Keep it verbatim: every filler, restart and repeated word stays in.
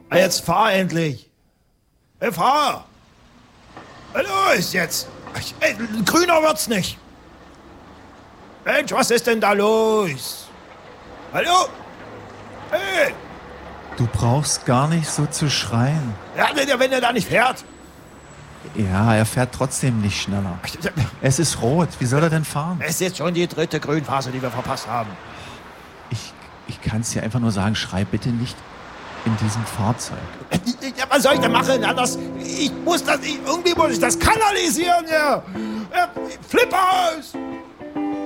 Jetzt fahr endlich. Hey, fahr. Los jetzt. Ey, grüner wird's nicht. Mensch, was ist denn da los? Hallo? Hey. Du brauchst gar nicht so zu schreien. Ja, wenn er da nicht fährt. Ja, er fährt trotzdem nicht schneller. Es ist rot. Wie soll er denn fahren? Es ist jetzt schon die dritte Grünphase, die wir verpasst haben. Ich, ich kann es dir einfach nur sagen, schrei bitte nicht in diesem Fahrzeug. Ja, was soll ich denn machen? Anders, ich muss das, ich, irgendwie muss ich das kanalisieren, ja. ja Flipper aus!